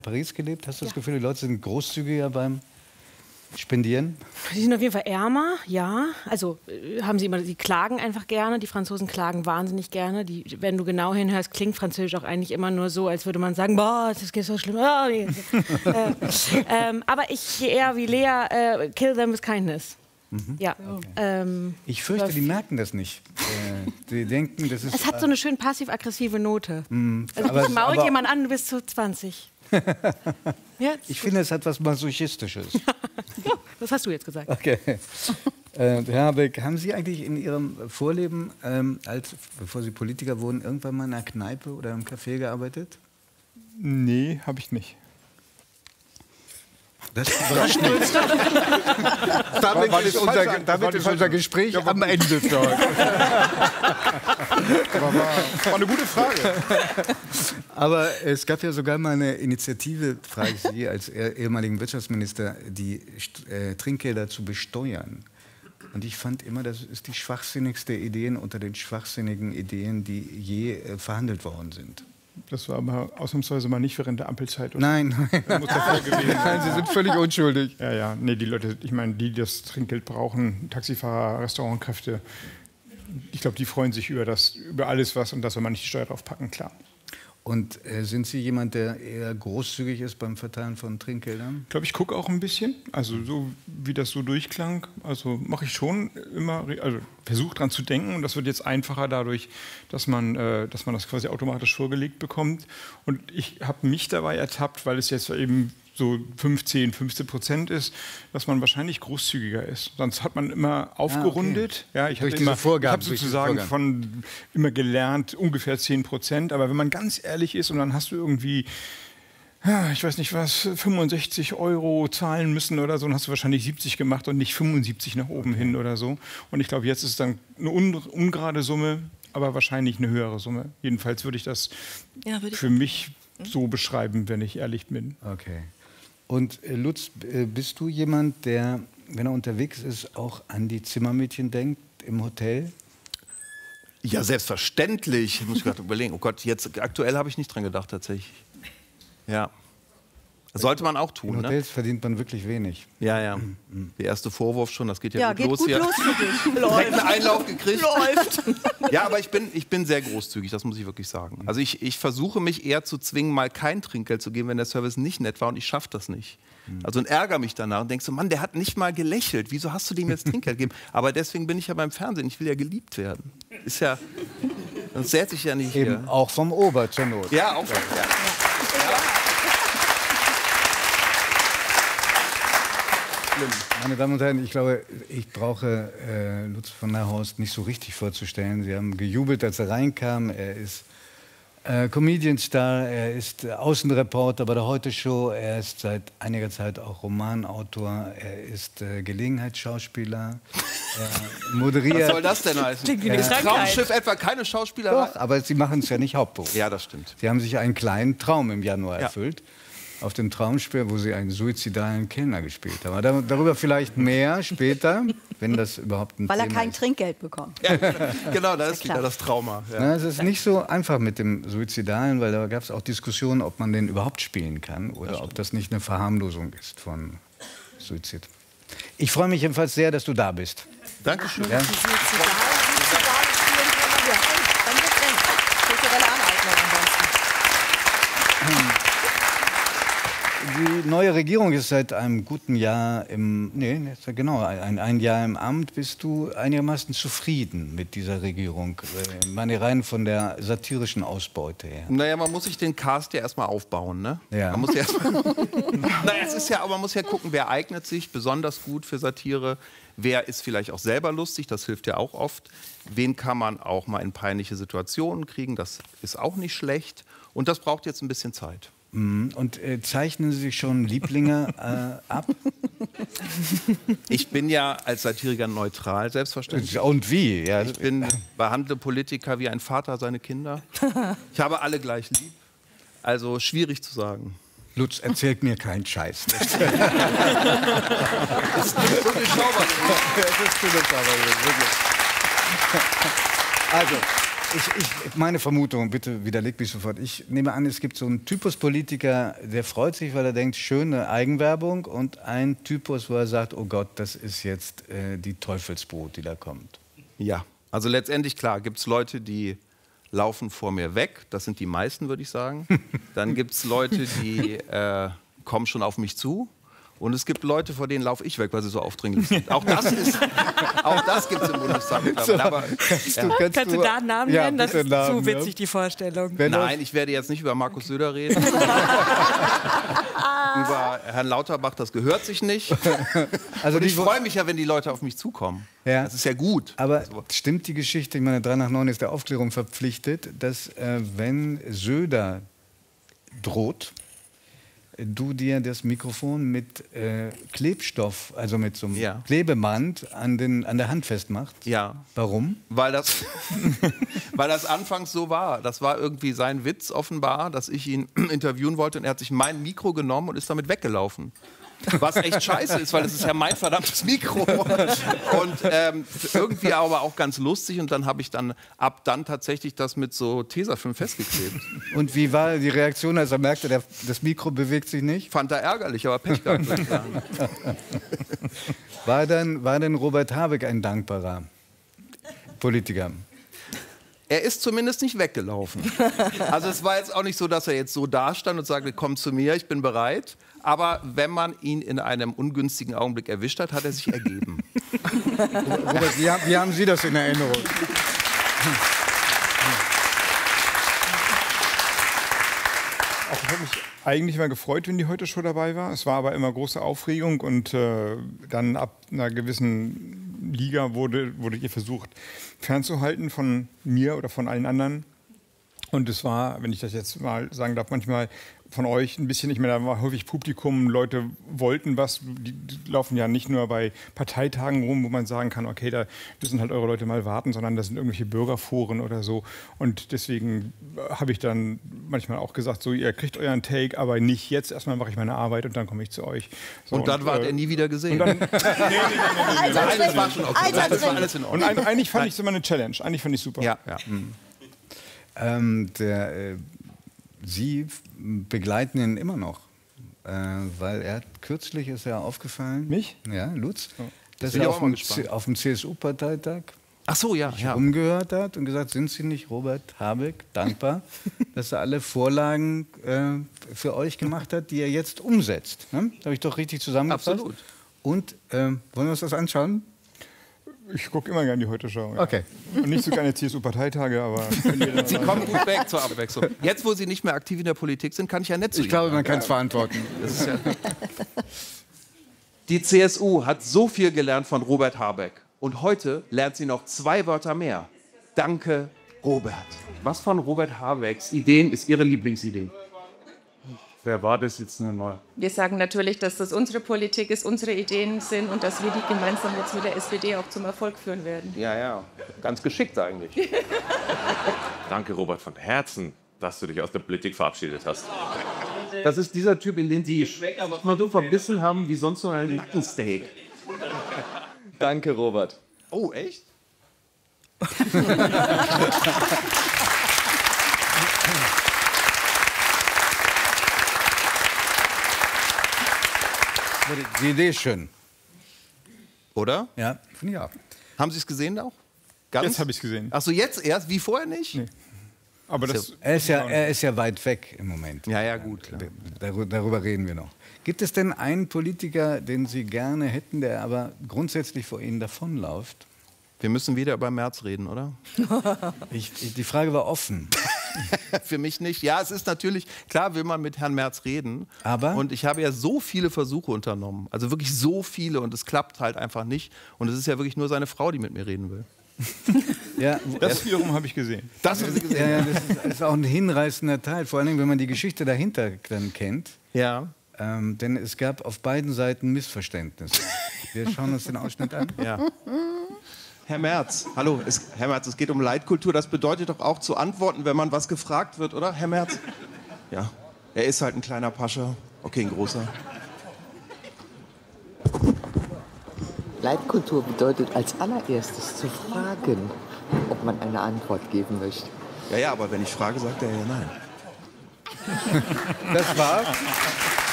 Paris gelebt? Hast du das Gefühl, die Leute sind großzügiger beim Spendieren? Die sind auf jeden Fall ärmer, ja. Also haben sie immer, die klagen einfach gerne. Die Franzosen klagen wahnsinnig gerne. Wenn du genau hinhörst, klingt Französisch auch eigentlich immer nur so, als würde man sagen, boah, das geht so schlimm. Aber ich eher wie Lea, kill them with kindness. Ja. Okay. Ich fürchte, die merken das nicht. Die denken, das ist... Es hat so eine schön passiv-aggressive Note. Also ich maul jemand an, du bist so 20. Ja, ich finde, es hat was Masochistisches. Ja, das hast du jetzt gesagt. Okay. Herr Habeck, haben Sie eigentlich in Ihrem Vorleben, bevor Sie Politiker wurden, irgendwann mal in einer Kneipe oder im Café gearbeitet? Nee, habe ich nicht. Das überrascht mich. Damit ist unser Gespräch am Ende. War eine gute Frage. Aber es gab ja sogar mal eine Initiative, frage ich Sie, als ehemaligen Wirtschaftsminister, die Trinkgelder zu besteuern. Und ich fand immer, das ist die schwachsinnigste Idee unter den schwachsinnigen Ideen, die je verhandelt worden sind. Das war aber ausnahmsweise mal nicht während der Ampelzeit. Nein, das muss der Fall gewesen sein. Nein, Sie sind völlig unschuldig. Ja, ja. Nee, die Leute, ich meine, die das Trinkgeld brauchen, Taxifahrer, Restaurantkräfte, ich glaube, die freuen sich über alles was und da soll man nicht die Steuer drauf packen, klar. Und sind Sie jemand, der eher großzügig ist beim Verteilen von Trinkgeldern? Ich glaube, ich gucke auch ein bisschen, also so wie das so durchklang, also mache ich schon immer, also versuche dran zu denken und das wird jetzt einfacher dadurch, dass man das quasi automatisch vorgelegt bekommt und ich habe mich dabei ertappt, weil es jetzt eben so 15% ist, dass man wahrscheinlich großzügiger ist. Sonst hat man immer aufgerundet. Okay. Ja, ich habe sozusagen Vorgaben. immer gelernt, ungefähr 10%. Aber wenn man ganz ehrlich ist und dann hast du irgendwie, ich weiß nicht was, 65 € zahlen müssen oder so, dann hast du wahrscheinlich 70 gemacht und nicht 75 nach oben hin oder so. Und ich glaube, jetzt ist es dann eine ungerade Summe, aber wahrscheinlich eine höhere Summe. Jedenfalls würde ich das für mich so beschreiben, wenn ich ehrlich bin. Okay. Und Lutz, bist du jemand, der, wenn er unterwegs ist, auch an die Zimmermädchen denkt im Hotel? Ja, selbstverständlich. Ich muss gerade überlegen. Oh Gott, jetzt aktuell habe ich nicht dran gedacht tatsächlich. Ja. Das sollte man auch tun. In Hotels verdient man wirklich wenig. Ja, ja. Der erste Vorwurf schon, das geht ja, geht gut los für dich. Direkt einen Einlauf gekriegt. Läuft. Ja, aber ich bin sehr großzügig, das muss ich wirklich sagen. Also ich versuche mich eher zu zwingen, mal kein Trinkgeld zu geben, wenn der Service nicht nett war und ich schaffe das nicht. Also und ärgere mich danach und denke so, Mann, der hat nicht mal gelächelt. Wieso hast du dem jetzt Trinkgeld gegeben? Aber deswegen bin ich ja beim Fernsehen. Ich will ja geliebt werden. Ist ja, sonst sähe ich ja nicht eben hier. Auch vom Ober zur Not. Ja, auch vom Meine Damen und Herren, ich glaube, ich brauche Lutz von der Horst nicht so richtig vorzustellen. Sie haben gejubelt, als er reinkam. Er ist Comedian-Star, er ist Außenreporter bei der Heute-Show, er ist seit einiger Zeit auch Romanautor, er ist Gelegenheitsschauspieler, er moderiert. Was soll das denn heißen? Ist Traumschiff etwa keine Schauspielerei? Doch, aber Sie machen es ja nicht hauptberuflich. Ja, das stimmt. Sie haben sich einen kleinen Traum im Januar erfüllt. Auf dem Traumspiel, wo Sie einen suizidalen Kellner gespielt haben. Aber darüber vielleicht mehr später, wenn das überhaupt ein Thema ist. Weil er kein Trinkgeld bekommt. Ja, genau, das ist wieder das Trauma. Ja. Na, es ist nicht so einfach mit dem Suizidalen, weil da gab es auch Diskussionen, ob man den überhaupt spielen kann oder ob das nicht eine Verharmlosung ist von Suizid. Ich freue mich jedenfalls sehr, dass du da bist. Dankeschön. Ja. Die neue Regierung ist seit einem guten Jahr ein Jahr im Amt. Bist du einigermaßen zufrieden mit dieser Regierung? Meine rein von der satirischen Ausbeute her. Naja, man muss sich den Cast ja erstmal aufbauen, ne? Ja. Man muss ja naja, es ist ja, aber man muss ja gucken, wer eignet sich besonders gut für Satire. Wer ist vielleicht auch selber lustig, das hilft ja auch oft. Wen kann man auch mal in peinliche Situationen kriegen, das ist auch nicht schlecht. Und das braucht jetzt ein bisschen Zeit. Und zeichnen Sie sich schon Lieblinge ab? Ich bin ja als Satiriker neutral, selbstverständlich. Und wie? Ja. Ich behandle Politiker wie ein Vater seine Kinder. Ich habe alle gleich lieb. Also schwierig zu sagen. Lutz, erzählt mir keinen Scheiß. Das ist wirklich sauber. Das ist wirklich. Also, Meine Vermutung, bitte widerleg mich sofort. Ich nehme an, es gibt so einen Typus Politiker, der freut sich, weil er denkt, schöne Eigenwerbung, und ein Typus, wo er sagt, oh Gott, das ist jetzt die Teufelsbrut, die da kommt. Ja, also letztendlich, klar, gibt es Leute, die laufen vor mir weg. Das sind die meisten, würde ich sagen. Dann gibt es Leute, die kommen schon auf mich zu. Und es gibt Leute, vor denen laufe ich weg, weil sie so aufdringlich sind. Auch das gibt es im Bundestag. So, Kannst du da einen Namen nennen? Das ist zu witzig, die Vorstellung. Nein, ich werde jetzt nicht über Markus Söder reden. Über Herrn Lauterbach, das gehört sich nicht. Also und ich freue mich ja, wenn die Leute auf mich zukommen. Ja. Das ist ja gut. Aber stimmt die Geschichte, ich meine, 3 nach 9 ist der Aufklärung verpflichtet, dass wenn Söder droht, du dir das Mikrofon mit Klebstoff, also mit so einem Klebeband an der Hand festmachst? Ja. Warum? Weil das anfangs so war. Das war irgendwie sein Witz offenbar, dass ich ihn interviewen wollte, und er hat sich mein Mikro genommen und ist damit weggelaufen. Was echt scheiße ist, weil das ist ja mein verdammtes Mikro. Und irgendwie aber auch ganz lustig. Und dann habe ich ab dann tatsächlich das mit so Tesafilm festgeklebt. Und wie war die Reaktion, als er merkte, das Mikro bewegt sich nicht? Fand er ärgerlich, aber Pech gehabt, würde ich sagen. War denn Robert Habeck ein dankbarer Politiker? Er ist zumindest nicht weggelaufen. Also es war jetzt auch nicht so, dass er jetzt so dastand und sagte, komm zu mir, ich bin bereit. Aber wenn man ihn in einem ungünstigen Augenblick erwischt hat, hat er sich ergeben. Robert, wie haben Sie das in Erinnerung? Ich habe mich eigentlich mal gefreut, wenn die Heute-Show dabei war. Es war aber immer große Aufregung, und dann ab einer gewissen Liga wurde ihr versucht fernzuhalten von mir oder von allen anderen. Und es war, wenn ich das jetzt mal sagen darf, manchmal von euch ein bisschen, ich meine, da war häufig Publikum, Leute wollten was, die laufen ja nicht nur bei Parteitagen rum, wo man sagen kann, okay, da müssen halt eure Leute mal warten, sondern das sind irgendwelche Bürgerforen oder so. Und deswegen habe ich dann manchmal auch gesagt, so, ihr kriegt euren Take, aber nicht jetzt, erstmal mache ich meine Arbeit und dann komme ich zu euch. So, und dann wart er nie wieder gesehen. Und dann, das war schon okay. Das war alles in Ordnung. Und eigentlich fand ich es immer eine Challenge, eigentlich fand ich es super. Ja. Sie begleiten ihn immer noch, weil kürzlich ist ja aufgefallen. Mich? Ja, Lutz. Oh. Dass er auf dem CSU-Parteitag umgehört hat und gesagt, sind Sie nicht Robert Habeck dankbar, dass er alle Vorlagen für euch gemacht hat, die er jetzt umsetzt. Ne? Habe ich doch richtig zusammengefasst? Absolut. Und wollen wir uns das anschauen? Ich gucke immer gerne die Heute-Show. Ja. Okay. Und nicht so gerne CSU-Parteitage, aber... Sie kommen gut weg zur Abwechslung. Jetzt, wo Sie nicht mehr aktiv in der Politik sind, kann ich ja nett zu Ihnen. Ich glaube, man kann es verantworten. Die CSU hat so viel gelernt von Robert Habeck. Und heute lernt sie noch 2 Wörter mehr. Danke, Robert. Was von Robert Habecks Ideen ist Ihre Lieblingsidee? Wer war das jetzt nochmal? Wir sagen natürlich, dass das unsere Politik ist, unsere Ideen sind und dass wir die gemeinsam jetzt mit der SPD auch zum Erfolg führen werden. Ja, ganz geschickt eigentlich. Danke, Robert, von Herzen, dass du dich aus der Politik verabschiedet hast. Das ist dieser Typ, in den die Schwecker mal so verbissen haben wie sonst so ein Nackensteak. Danke, Robert. Oh, echt? Die Idee ist schön. Oder? Ja, finde ich auch. Haben Sie es gesehen auch? Ganz? Jetzt habe ich es gesehen. Ach so, jetzt erst? Wie vorher nicht? Nee. Aber das Er ist ja weit weg im Moment. Ja, gut. Klar. Darüber reden wir noch. Gibt es denn einen Politiker, den Sie gerne hätten, der aber grundsätzlich vor Ihnen davonläuft? Wir müssen wieder über Merz reden, oder? Die Frage war offen. Für mich nicht. Ja, es ist natürlich, klar will man mit Herrn Merz reden. Aber? Und ich habe ja so viele Versuche unternommen. Also wirklich so viele. Und es klappt halt einfach nicht. Und es ist ja wirklich nur seine Frau, die mit mir reden will. Ja, das wiederum habe ich gesehen. Das haben Sie gesehen. Ja, das ist auch ein hinreißender Teil. Vor allem, wenn man die Geschichte dahinter dann kennt. Ja. Denn es gab auf beiden Seiten Missverständnisse. Wir schauen uns den Ausschnitt an. Ja. Herr Merz, hallo, Herr Merz, es geht um Leitkultur. Das bedeutet doch auch zu antworten, wenn man was gefragt wird, oder, Herr Merz? Ja, er ist halt ein kleiner Pascha. Okay, ein großer. Leitkultur bedeutet als allererstes zu fragen. ob man eine Antwort geben möchte. Ja, aber wenn ich frage, sagt er ja nein. Das war's.